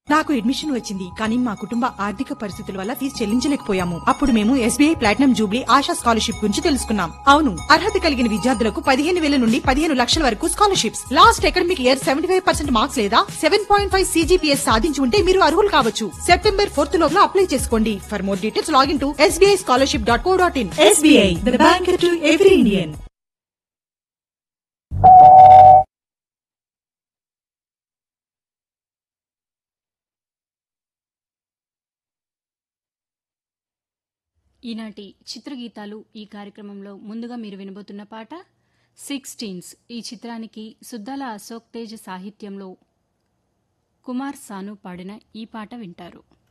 నాకు అడ్మిషన్ వచ్చింది, కానీ మా కుటుంబ ఆర్థిక పరిస్థితుల వల్ల ఫీజు చెల్లించలేకపోయాము. అప్పుడు మేము SBI platinum Jubilee ASHA scholarship గురించి తెలుసుకున్నాం. అవును, అర్హత కలిగిన విద్యార్థులకు 15,000 నుండి 15 లక్షల వరకు scholarships. Last academic year 75% marks లేదా 7.5 CGPS సాధించి ఉంటే మీరు అర్హులు కావచ్చు. September 4th లోగా అప్లై చేసుకోండి. For more details login to sbischolarship.co.in. SBI, the bank to every Indian. ఈనాటి చిత్రగీతాలు ఈ కార్యక్రమంలో ముందుగా మీరు వినబోతున్న పాట 16 ఈ చిత్రానికి సుద్దాల అశోక్ తేజ్ సాహిత్యంలో కుమార్ సాను పాడిన ఈ పాట వింటారు.